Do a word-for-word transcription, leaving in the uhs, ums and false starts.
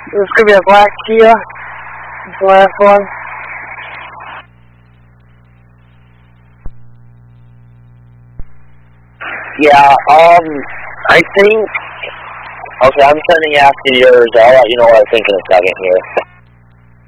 This could be a black Kia. It's the last one. Yeah, um, I think, okay, I'm sending after yours. I'll let you know what I think in a second here.